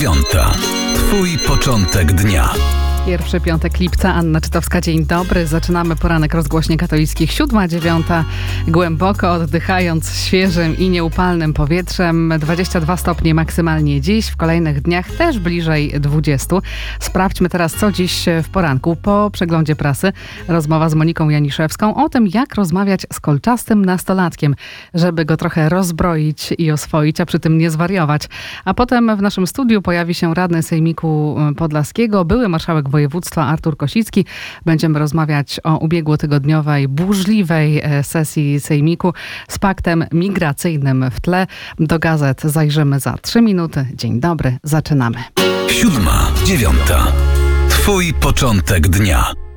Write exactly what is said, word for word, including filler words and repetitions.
dziewiąta. Twój początek dnia. Pierwszy piątek lipca, Anna Czytowska, dzień dobry. Zaczynamy poranek rozgłośni katolickich, siódma, dziewiąta. Głęboko oddychając świeżym i nieupalnym powietrzem. dwadzieścia dwa stopnie maksymalnie dziś, w kolejnych dniach też bliżej dwudziestu. Sprawdźmy teraz, co dziś w poranku. Po przeglądzie prasy rozmowa z Moniką Janiszewską o tym, jak rozmawiać z kolczastym nastolatkiem, żeby go trochę rozbroić i oswoić, a przy tym nie zwariować. A potem w naszym studiu pojawi się radny Sejmiku Podlaskiego, były marszałek województwa Artur Kosicki. Będziemy rozmawiać o ubiegłotygodniowej, burzliwej sesji Sejmiku z paktem migracyjnym w tle. Do gazet zajrzymy za trzy minuty. Dzień dobry, zaczynamy. Siódma, dziewiąta. Twój początek dnia.